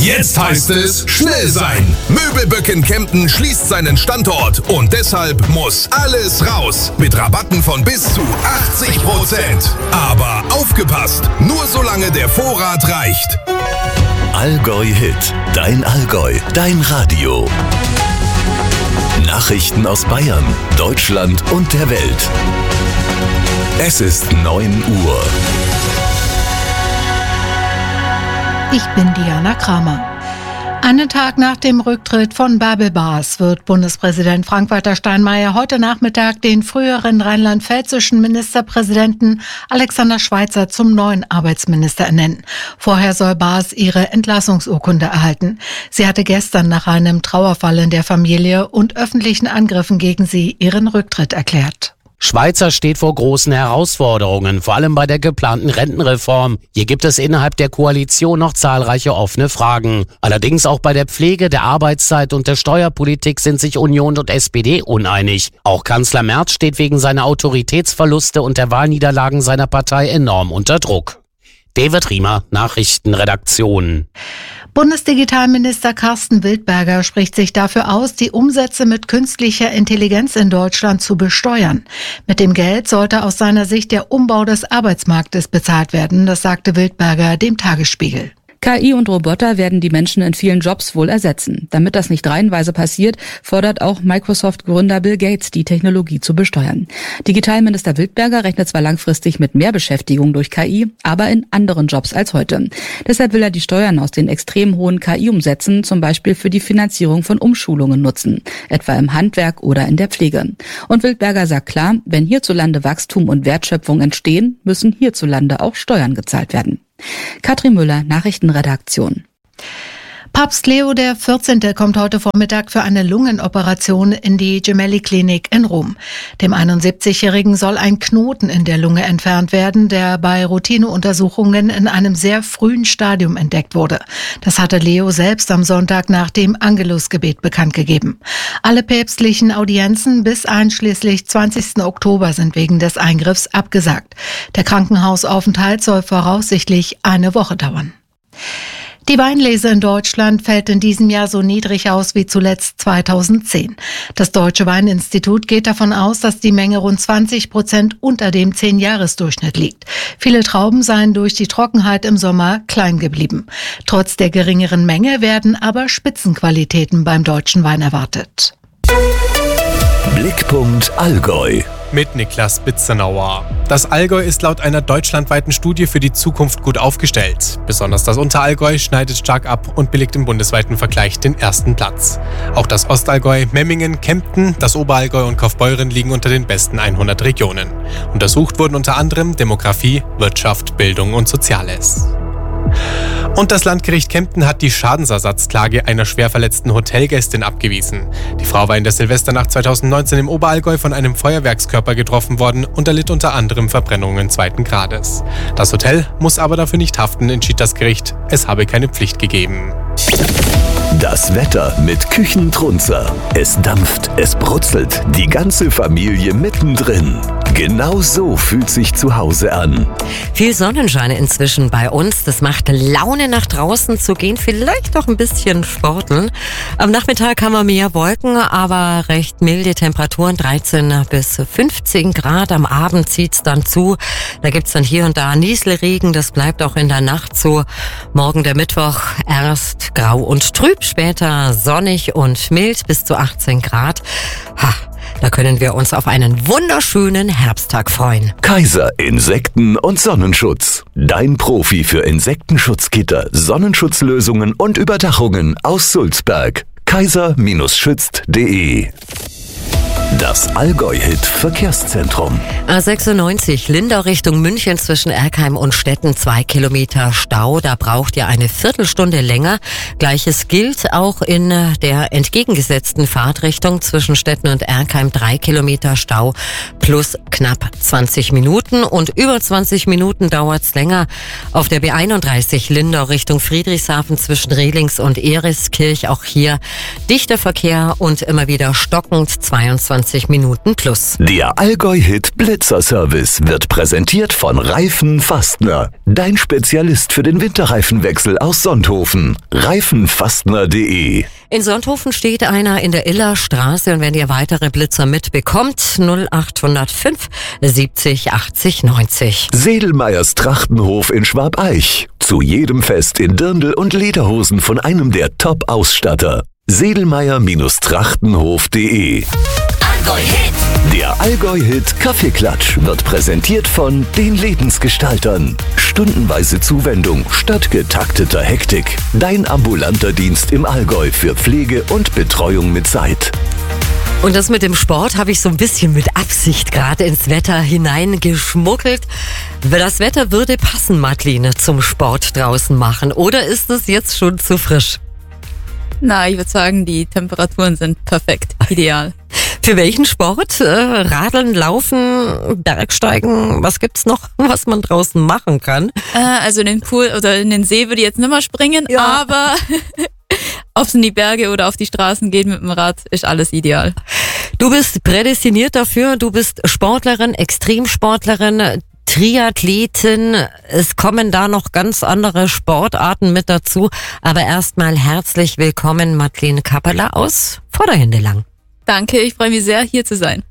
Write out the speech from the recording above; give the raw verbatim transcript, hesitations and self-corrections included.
Jetzt heißt es schnell sein. Möbelböcken Kempten schließt seinen Standort und deshalb muss alles raus. Mit Rabatten von bis zu achtzig Prozent. Aber aufgepasst, nur solange der Vorrat reicht. Allgäu Hit, dein Allgäu, dein Radio. Nachrichten aus Bayern, Deutschland und der Welt. Es ist neun Uhr. Ich bin Diana Kramer. Einen Tag nach dem Rücktritt von Bärbel Baas wird Bundespräsident Frank-Walter Steinmeier heute Nachmittag den früheren rheinland-pfälzischen Ministerpräsidenten Alexander Schweitzer zum neuen Arbeitsminister ernennen. Vorher soll Baas ihre Entlassungsurkunde erhalten. Sie hatte gestern nach einem Trauerfall in der Familie und öffentlichen Angriffen gegen sie ihren Rücktritt erklärt. Schweitzer steht vor großen Herausforderungen, vor allem bei der geplanten Rentenreform. Hier gibt es innerhalb der Koalition noch zahlreiche offene Fragen. Allerdings auch bei der Pflege, der Arbeitszeit und der Steuerpolitik sind sich Union und S P D uneinig. Auch Kanzler Merz steht wegen seiner Autoritätsverluste und der Wahlniederlagen seiner Partei enorm unter Druck. David Riemer, Nachrichtenredaktion. Bundesdigitalminister Carsten Wildberger spricht sich dafür aus, die Umsätze mit künstlicher Intelligenz in Deutschland zu besteuern. Mit dem Geld sollte aus seiner Sicht der Umbau des Arbeitsmarktes bezahlt werden, das sagte Wildberger dem Tagesspiegel. K I und Roboter werden die Menschen in vielen Jobs wohl ersetzen. Damit das nicht reihenweise passiert, fordert auch Microsoft-Gründer Bill Gates, die Technologie zu besteuern. Digitalminister Wildberger rechnet zwar langfristig mit mehr Beschäftigung durch K I, aber in anderen Jobs als heute. Deshalb will er die Steuern aus den extrem hohen K I-Umsätzen zum Beispiel für die Finanzierung von Umschulungen nutzen, etwa im Handwerk oder in der Pflege. Und Wildberger sagt klar, wenn hierzulande Wachstum und Wertschöpfung entstehen, müssen hierzulande auch Steuern gezahlt werden. Katrin Müller, Nachrichtenredaktion. Papst Leo der vierzehnte kommt heute Vormittag für eine Lungenoperation in die Gemelli-Klinik in Rom. Dem einundsiebzigjährigen soll ein Knoten in der Lunge entfernt werden, der bei Routineuntersuchungen in einem sehr frühen Stadium entdeckt wurde. Das hatte Leo selbst am Sonntag nach dem Angelusgebet bekannt gegeben. Alle päpstlichen Audienzen bis einschließlich zwanzigsten Oktober sind wegen des Eingriffs abgesagt. Der Krankenhausaufenthalt soll voraussichtlich eine Woche dauern. Die Weinlese in Deutschland fällt in diesem Jahr so niedrig aus wie zuletzt zweitausendzehn. Das Deutsche Weininstitut geht davon aus, dass die Menge rund zwanzig Prozent unter dem zehn-Jahres-Durchschnitt liegt. Viele Trauben seien durch die Trockenheit im Sommer klein geblieben. Trotz der geringeren Menge werden aber Spitzenqualitäten beim deutschen Wein erwartet. Blickpunkt Allgäu. Mit Niklas Bitzenauer. Das Allgäu ist laut einer deutschlandweiten Studie für die Zukunft gut aufgestellt. Besonders das Unterallgäu schneidet stark ab und belegt im bundesweiten Vergleich den ersten Platz. Auch das Ostallgäu, Memmingen, Kempten, das Oberallgäu und Kaufbeuren liegen unter den besten hundert Regionen. Untersucht wurden unter anderem Demografie, Wirtschaft, Bildung und Soziales. Und das Landgericht Kempten hat die Schadensersatzklage einer schwer verletzten Hotelgästin abgewiesen. Die Frau war in der Silvesternacht zweitausendneunzehn im Oberallgäu von einem Feuerwerkskörper getroffen worden und erlitt unter anderem Verbrennungen zweiten Grades. Das Hotel muss aber dafür nicht haften, entschied das Gericht. Es habe keine Pflicht gegeben. Das Wetter mit Küchentrunzer. Es dampft, es brutzelt, die ganze Familie mittendrin. Genau so fühlt sich zu Hause an. Viel Sonnenschein inzwischen bei uns. Das macht Laune, nach draußen zu gehen. Vielleicht auch ein bisschen sporteln. Am Nachmittag haben wir mehr Wolken, aber recht milde Temperaturen. dreizehn bis fünfzehn Grad. Am Abend zieht's dann zu. Da gibt's dann hier und da Nieselregen. Das bleibt auch in der Nacht so. Morgen der Mittwoch erst grau und trüb. Später sonnig und mild bis zu achtzehn Grad. Ha, da können wir uns auf einen wunderschönen Herbsttag freuen. Kaiser Insekten- und Sonnenschutz. Dein Profi für Insektenschutzgitter, Sonnenschutzlösungen und Überdachungen aus Sulzberg. kaiser schützt punkt de. Das Allgäu-Hit-Verkehrszentrum. A sechsundneunzig, Lindau Richtung München zwischen Erkheim und Stetten, zwei Kilometer Stau. Da braucht ihr eine Viertelstunde länger. Gleiches gilt auch in der entgegengesetzten Fahrtrichtung zwischen Stetten und Erkheim, drei Kilometer Stau plus knapp zwanzig Minuten. Und über zwanzig Minuten dauert's länger auf der B einunddreißig, Lindau Richtung Friedrichshafen zwischen Rehlings und Eriskirch. Auch hier dichter Verkehr und immer wieder stockend, zweiundzwanzig zwanzig Minuten plus. Der Allgäu-Hit Blitzer-Service wird präsentiert von Reifen Fastner. Dein Spezialist für den Winterreifenwechsel aus Sonthofen. reifenfastner punkt de. In Sonthofen steht einer in der Illerstraße und wenn ihr weitere Blitzer mitbekommt, null acht null fünf siebzig achtzig neunzig. Sedelmeyers Trachtenhof in Schwabeich. Zu jedem Fest in Dirndl und Lederhosen von einem der Top-Ausstatter. Sedelmeyer-Trachtenhof punkt de. Allgäu-Hit. Der Allgäu-Hit Kaffeeklatsch wird präsentiert von den Lebensgestaltern. Stundenweise Zuwendung statt getakteter Hektik. Dein ambulanter Dienst im Allgäu für Pflege und Betreuung mit Zeit. Und das mit dem Sport habe ich so ein bisschen mit Absicht gerade ins Wetter hineingeschmuggelt. Das Wetter würde passen, Madeleine, zum Sport draußen machen. Oder ist es jetzt schon zu frisch? Na, ich würde sagen, die Temperaturen sind perfekt, ideal. Für welchen Sport? Äh, Radeln, Laufen, Bergsteigen? Was gibt's noch, was man draußen machen kann? Äh, also in den Pool oder in den See würde ich jetzt nicht mehr springen, ja. Aber ob es in die Berge oder auf die Straßen geht mit dem Rad, ist alles ideal. Du bist prädestiniert dafür, du bist Sportlerin, Extremsportlerin, Triathletin. Es kommen da noch ganz andere Sportarten mit dazu. Aber erstmal herzlich willkommen, Madeleine Kappeler aus Vorderhändelang. Danke, ich freue mich sehr, hier zu sein.